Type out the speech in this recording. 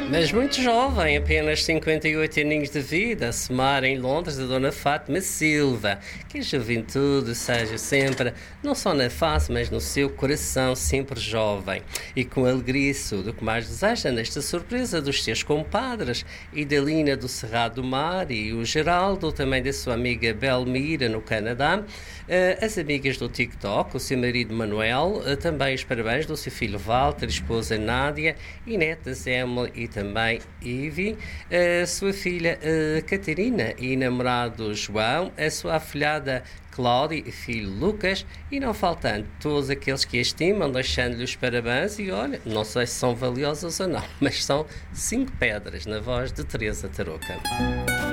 Mas muito jovem, apenas 58 aninhos de vida, a somar em Londres a Dona Fátima Silva. Que a juventude seja sempre, não só na face, mas no seu coração, sempre jovem. E com alegria o que mais deseja nesta surpresa dos seus compadres, Idalina do Cerrado do Mar e o Geraldo, também da sua amiga Belmira no Canadá, as amigas do TikTok, o seu marido Manuel, também os parabéns do seu filho Walter, esposa Nádia e netas Emily e também Ivy, a sua filha Catarina e namorado João, a sua afilhada Cláudia e filho Lucas, e não faltando todos aqueles que a estimam, deixando-lhe os parabéns. E olha, não sei se são valiosas ou não, mas são 5 pedras na voz de Teresa Tarouca.